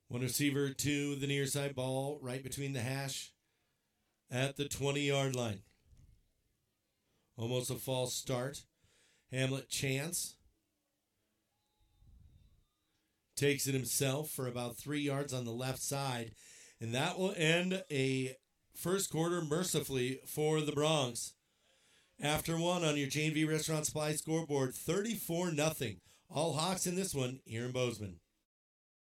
One receiver to the near side, ball right between the hash at the 20-yard line. Almost a false start. Hamlet chance. Takes it himself for about 3 yards on the left side. And that will end a first quarter mercifully for the Bronx. After one on your J&V Restaurant Supply scoreboard, 34-0. All Hawks in this one here in Bozeman.